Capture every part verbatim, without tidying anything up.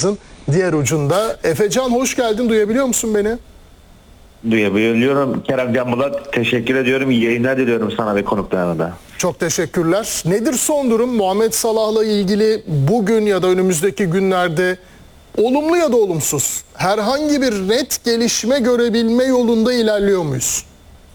hattımızın diğer ucunda. Efecan, hoş geldin. Duyabiliyor musun beni? Duyabiliyorum. Kerem Can Bulat, teşekkür ediyorum. İyi yayınlar diliyorum sana ve konuklarına da. Çok teşekkürler. Nedir son durum? Muhammed Salah'la ilgili bugün ya da önümüzdeki günlerde olumlu ya da olumsuz herhangi bir net gelişme görebilme yolunda ilerliyor muyuz?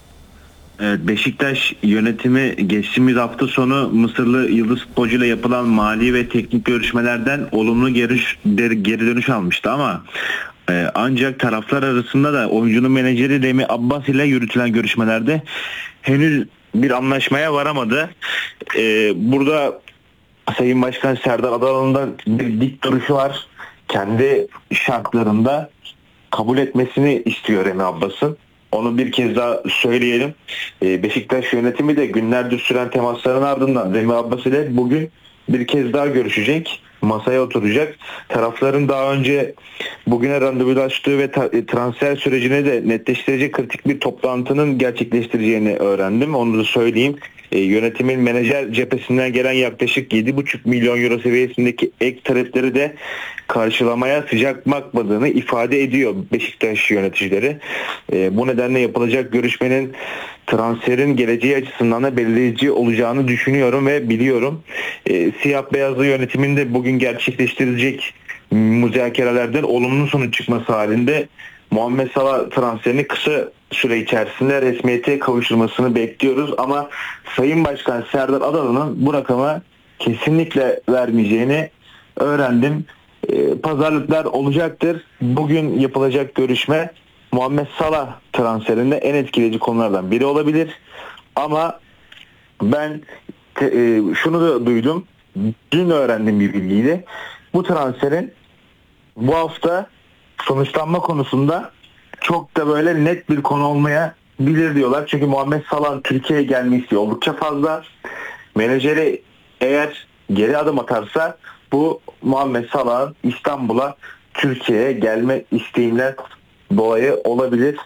Evet, Beşiktaş yönetimi geçtiğimiz hafta sonu Mısırlı yıldız futbolcuyla yapılan mali ve teknik görüşmelerden olumlu geri, geri dönüş almıştı ama e, ancak taraflar arasında da oyuncunun menajeri Remi Abbas ile yürütülen görüşmelerde henüz bir anlaşmaya varamadı. E, burada Sayın Başkan Serdar Adalı'nın da bir dik duruşu var. Kendi şartlarında kabul etmesini istiyor Remi Abbas'ın. Onu bir kez daha söyleyelim. Beşiktaş yönetimi de günlerdir süren temasların ardından Remi Abbas ile bugün bir kez daha görüşecek. Masaya oturacak. Tarafların daha önce bugüne randevulaştığı ve transfer sürecini de netleştirecek kritik bir toplantının gerçekleştireceğini öğrendim. Onu da söyleyeyim. E, yönetimin menajer cephesinden gelen yaklaşık yedi buçuk milyon euro seviyesindeki ek talepleri de karşılamaya sıcak bakmadığını ifade ediyor Beşiktaş yöneticileri. E, bu nedenle yapılacak görüşmenin transferin geleceği açısından da belirleyici olacağını düşünüyorum ve biliyorum. E, siyah beyazlı yönetimin de bugün gerçekleştirecek müzakerelerden olumlu sonuç çıkması halinde Muhammed Salah transferini kısa süre içerisinde resmiyete kavuşturmasını bekliyoruz ama Sayın Başkan Serdar Adalı'nın bu rakama kesinlikle vermeyeceğini öğrendim. E, pazarlıklar olacaktır. Bugün yapılacak görüşme Muhammed Salah transferinde en etkileyici konulardan biri olabilir. Ama ben te, e, şunu da duydum. Dün öğrendiğim bir bilgiydi. Bu transferin bu hafta sonuçlanma konusunda çok da böyle net bir konu olmayabilir diyorlar. Çünkü Muhammed Salah'ın Türkiye'ye gelme isteği oldukça fazla. Menajeri eğer geri adım atarsa bu Muhammed Salah'ın İstanbul'a, Türkiye'ye gelme isteğinden dolayı olabilir.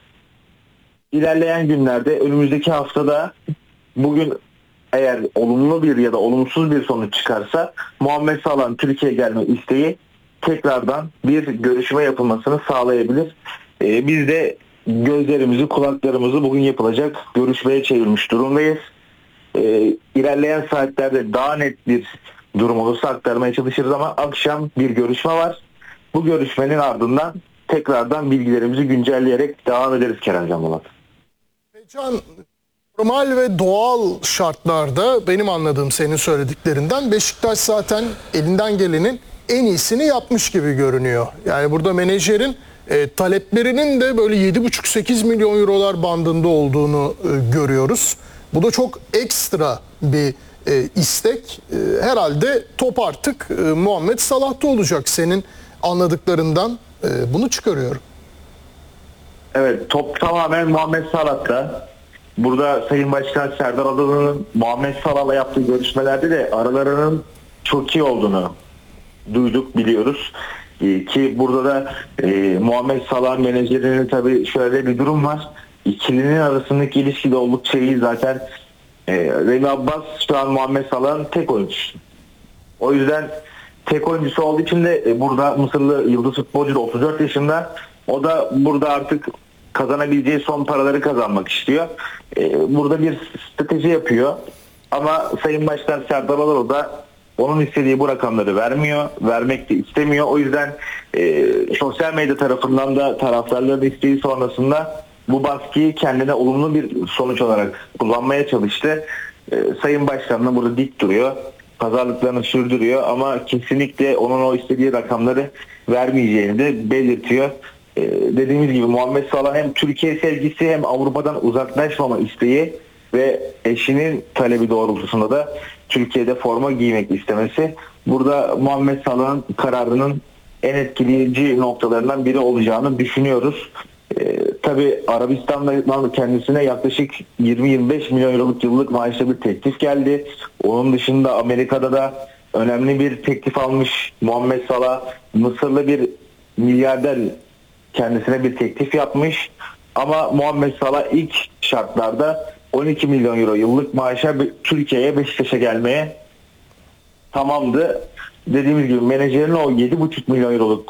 İlerleyen günlerde, önümüzdeki haftada bugün eğer olumlu bir ya da olumsuz bir sonuç çıkarsa Muhammed Salah'ın Türkiye'ye gelme isteği tekrardan bir görüşme yapılmasını sağlayabilir. Ee, biz de gözlerimizi, kulaklarımızı bugün yapılacak görüşmeye çevirmiş durumdayız. Ee, ilerleyen saatlerde daha net bir durum olursa aktarmaya çalışırız ama akşam bir görüşme var. Bu görüşmenin ardından tekrardan bilgilerimizi güncelleyerek devam ederiz Kerem Can Bulat. Can, normal ve doğal şartlarda benim anladığım senin söylediklerinden Beşiktaş zaten elinden gelenin en iyisini yapmış gibi görünüyor. Yani burada menajerin e, taleplerinin de böyle yedi buçuk sekiz milyon eurolar bandında olduğunu e, görüyoruz. Bu da çok ekstra bir e, istek. E, herhalde top artık e, Muhammed Salah'ta olacak. Senin anladıklarından e, bunu çıkarıyorum. Evet, top tamamen Muhammed Salah'ta. Burada Sayın Başkan Serdar Adalı'nın Muhammed Salah'la yaptığı görüşmelerde de aralarının çok iyi olduğunu duyduk, biliyoruz. Ee, ki burada da e, Muhammed Salah'ın menajerinin tabii şöyle bir durum var. İkilinin arasındaki ilişki de oldukça iyi zaten. E, Remi Abbas şu an Muhammed Salah'ın tek oyuncusu. O yüzden tek oyuncusu olduğu için de e, burada Mısırlı yıldız futbolcu da otuz dört yaşında. O da burada artık kazanabileceği son paraları kazanmak istiyor. E, burada bir strateji yapıyor. Ama Sayın Başkan Serdar Adalı da onun istediği bu rakamları vermiyor. Vermek de istemiyor. O yüzden e, sosyal medya tarafından da taraftarların isteği sonrasında bu baskıyı kendine olumlu bir sonuç olarak kullanmaya çalıştı. E, Sayın Başkan da burada dik duruyor. Pazarlıklarını sürdürüyor ama kesinlikle onun o istediği rakamları vermeyeceğini de belirtiyor. Ee, dediğimiz gibi Muhammed Salah hem Türkiye sevgisi hem Avrupa'dan uzaklaşmama isteği ve eşinin talebi doğrultusunda da Türkiye'de forma giymek istemesi. Burada Muhammed Salah'ın kararının en etkileyici noktalarından biri olacağını düşünüyoruz. Ee, tabii Arabistan'da kendisine yaklaşık yirmi yirmi beş milyon euroluk yıllık maaşla bir teklif geldi. Onun dışında Amerika'da da önemli bir teklif almış Muhammed Salah. Mısırlı bir milyarder kendisine bir teklif yapmış. Ama Muhammed Salah ilk şartlarda on iki milyon euro yıllık maaşa Türkiye'ye, Beşiktaş'a gelmeye tamamdı. Dediğimiz gibi menajerin o yedi buçuk milyon euroluk